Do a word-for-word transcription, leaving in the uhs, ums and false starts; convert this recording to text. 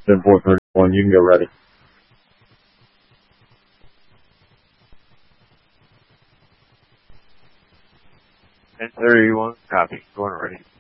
ten four thirty-one, you can go ready. ten thirty-one, copy. Going ready.